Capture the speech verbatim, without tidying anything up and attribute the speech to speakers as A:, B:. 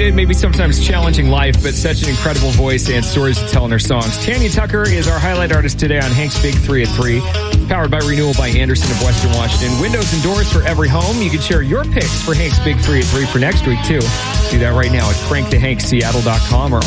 A: complicated, maybe sometimes challenging life, but such an incredible voice and stories to tell in her songs. Tanya Tucker is our highlight artist today on Hank's Big three at three. Powered by Renewal by Anderson of Western Washington. Windows and doors for every home. You can share your picks for Hank's Big three at three for next week, too. Do that right now at crank the hank seattle dot com or